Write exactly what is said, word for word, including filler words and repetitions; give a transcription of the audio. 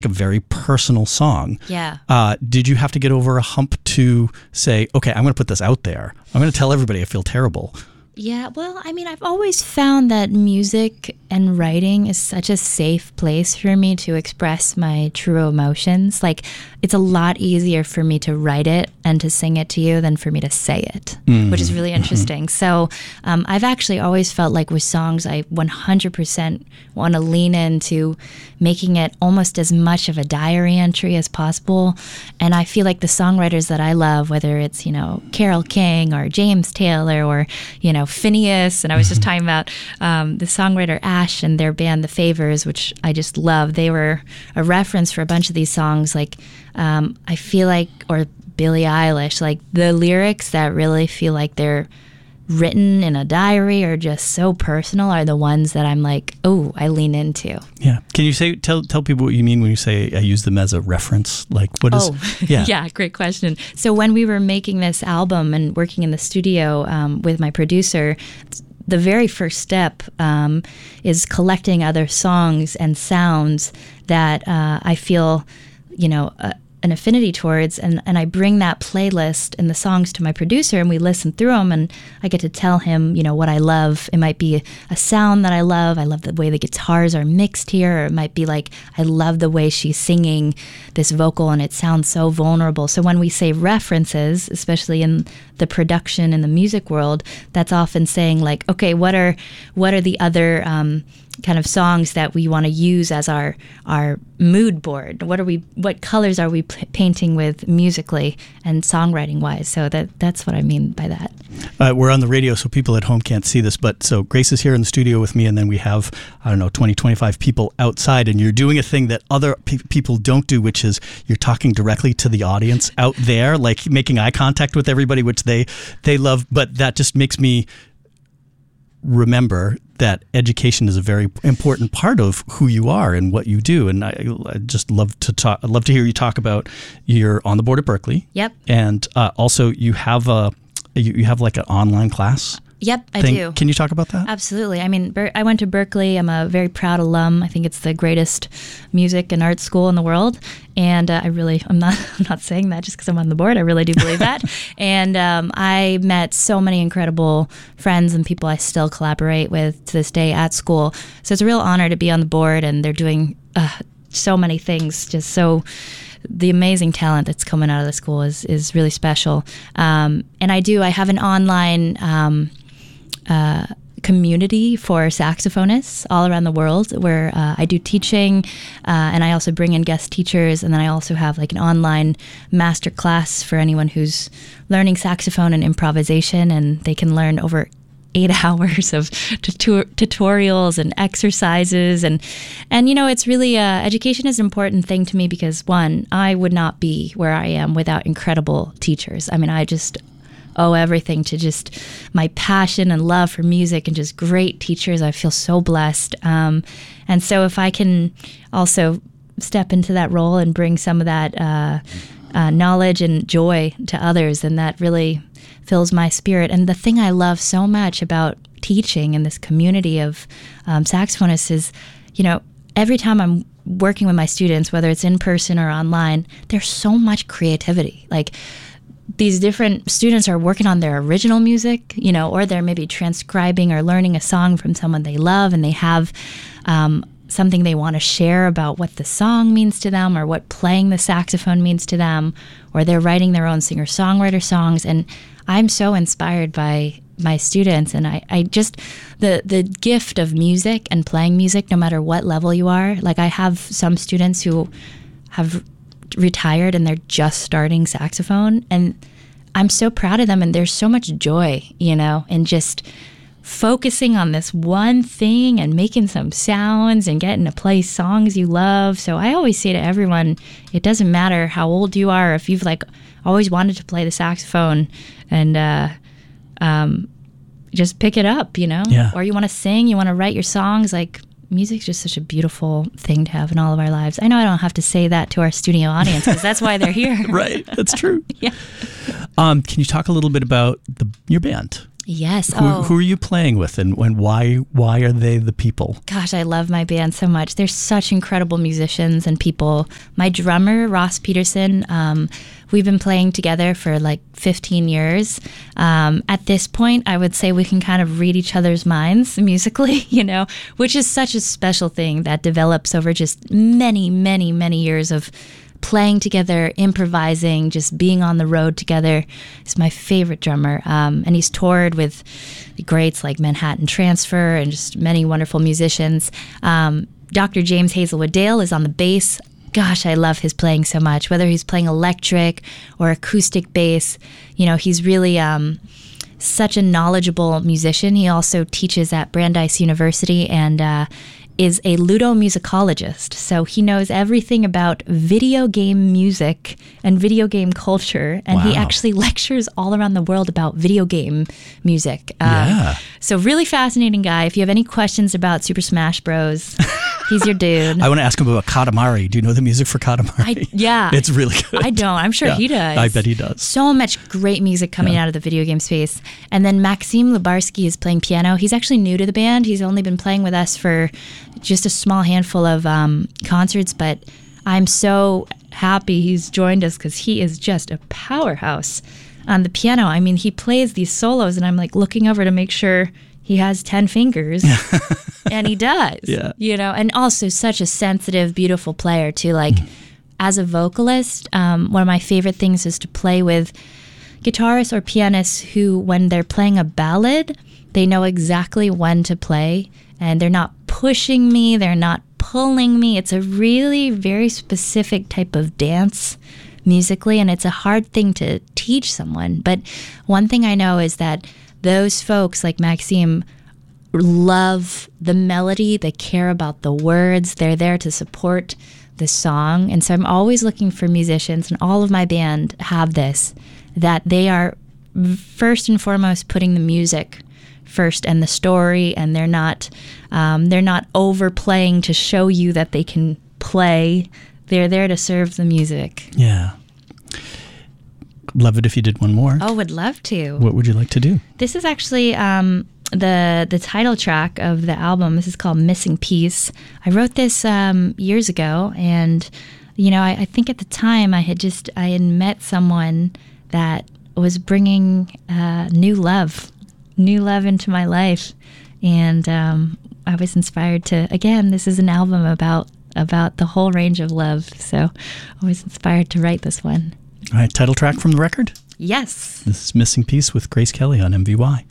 a very personal song. Yeah. Uh, did you have to get over a hump to say, okay, I'm going to put this out there. I'm going to tell everybody I feel terrible. Yeah, well, I mean, I've always found that music and writing is such a safe place for me to express my true emotions. Like, it's a lot easier for me to write it and to sing it to you than for me to say it, mm-hmm. which is really interesting. Mm-hmm. So um, I've actually always felt like with songs, I one hundred percent want to lean into making it almost as much of a diary entry as possible. And I feel like the songwriters that I love, whether it's, you know, Carole King or James Taylor or, you know, Phineas, and I was just talking about um, the songwriter Ash and their band The Favors, which I just love. They were a reference for a bunch of these songs. Like um, I feel like, or Billie Eilish, like the lyrics that really feel like they're written in a diary or just so personal are the ones that I'm like, oh, I lean into. Yeah. Can you say tell tell people what you mean when you say I use them as a reference? Like what is? Oh, yeah. yeah. Great question. So when we were making this album and working in the studio um, with my producer, the very first step um, is collecting other songs and sounds that uh, I feel, you know, uh, an affinity towards, and, and I bring that playlist and the songs to my producer, and we listen through them, and I get to tell him, you know, what I love. It might be a, a sound that I love. I love the way the guitars are mixed here, or it might be like, I love the way she's singing this vocal, and it sounds so vulnerable. So when we say references, especially in the production and the music world, that's often saying like, okay, what are what are the other um, kind of songs that we want to use as our our mood board? What are we? What colors are we p- painting with musically and songwriting wise? So that that's what I mean by that. Uh, we're on the radio, so people at home can't see this, but so Grace is here in the studio with me, and then we have, I don't know, twenty, twenty-five people outside, and you're doing a thing that other pe- people don't do, which is you're talking directly to the audience out there, like making eye contact with everybody, which they they love, but that just makes me remember that education is a very important part of who you are and what you do. And I, I just love to talk. I'd love to hear you talk about you're on the board at Berklee. Yep. And uh, also you have a you, you have like an online class. Yep, I thing. do. Can you talk about that? Absolutely. I mean, Ber- I went to Berklee. I'm a very proud alum. I think it's the greatest music and art school in the world. And uh, I really, I'm not I'm not saying that just because I'm on the board. I really do believe that. And um, I met so many incredible friends and people I still collaborate with to this day at school. So it's a real honor to be on the board, and they're doing uh, so many things, just so... The amazing talent that's coming out of the school is, is really special. Um, and I do, I have an online um, uh, community for saxophonists all around the world where uh, I do teaching, uh, and I also bring in guest teachers, and then I also have like an online master class for anyone who's learning saxophone and improvisation, and they can learn over eight hours of tutor- tutorials and exercises. And, and you know, it's really, uh, education is an important thing to me because, one, I would not be where I am without incredible teachers. I mean, I just owe everything to just my passion and love for music and just great teachers. I feel so blessed. Um, and so if I can also step into that role and bring some of that uh, uh, knowledge and joy to others, then that really fills my spirit. And the thing I love so much about teaching in this community of um, saxophonists is, you know, every time I'm working with my students, whether it's in person or online, there's so much creativity. Like, these different students are working on their original music, you know, or they're maybe transcribing or learning a song from someone they love, and they have um, something they want to share about what the song means to them or what playing the saxophone means to them, or they're writing their own singer-songwriter songs. And I'm so inspired by my students, and I, I just, the, the gift of music and playing music, no matter what level you are. Like, I have some students who have retired and they're just starting saxophone, and I'm so proud of them, and there's so much joy, you know, in just focusing on this one thing and making some sounds and getting to play songs you love. So I always say to everyone, it doesn't matter how old you are, if you've like always wanted to play the saxophone, and uh, um, just pick it up, you know, yeah. Or you want to sing, you want to write your songs, like, music's just such a beautiful thing to have in all of our lives. I know I don't have to say that to our studio audience because that's why they're here. Right, that's true. Yeah. Um, can you talk a little bit about the, your band? Yes. Who, oh. who are you playing with, and, and why why are they the people? Gosh, I love my band so much. They're such incredible musicians and people. My drummer, Ross Peterson, um, we've been playing together for like fifteen years. Um, at this point, I would say we can kind of read each other's minds musically, you know, which is such a special thing that develops over just many, many, many years of playing together, improvising, just being on the road together. He's my favorite drummer. Um, and he's toured with the greats like Manhattan Transfer and just many wonderful musicians. Um, Doctor James Hazelwood Dale is on the bass. Gosh, I love his playing so much, whether he's playing electric or acoustic bass. You know, he's really um, such a knowledgeable musician. He also teaches at Brandeis University and uh, is a ludomusicologist. So he knows everything about video game music and video game culture. And wow. he actually lectures all around the world about video game music. Um, yeah. So really fascinating guy. If you have any questions about Super Smash Bros., he's your dude. I want to ask him about Katamari. Do you know the music for Katamari? I, yeah. It's really good. I don't. I'm sure yeah. he does. I bet he does. So much great music coming yeah. out of the video game space. And then Maxime Lubarsky is playing piano. He's actually new to the band. He's only been playing with us for just a small handful of um, concerts, but I'm so happy he's joined us because he is just a powerhouse on the piano. I mean, he plays these solos, and I'm like looking over to make sure he has ten fingers, and he does. Yeah. You know, and also such a sensitive, beautiful player too. Like, mm. as a vocalist, um, one of my favorite things is to play with guitarists or pianists who, when they're playing a ballad, they know exactly when to play, and they're not pushing me, they're not pulling me. It's a really very specific type of dance musically, and it's a hard thing to teach someone. But one thing I know is that those folks like Maxime love the melody, they care about the words, they're there to support the song. And so I'm always looking for musicians, and all of my band have this, that they are first and foremost putting the music first and the story, and they're not um, they're not overplaying to show you that they can play. They're there to serve the music. Yeah. Love it if you did one more. Oh, would love to. What would you like to do? This is actually um, the the title track of the album. This is called Missing Piece. I wrote this um, years ago, and you know, I, I think at the time I had just I had met someone that was bringing uh, new love, new love into my life, and um, I was inspired to. Again, this is an album about about the whole range of love, so I was inspired to write this one. All right, title track from the record? Yes. This is Missing Piece with Grace Kelly on M V Y.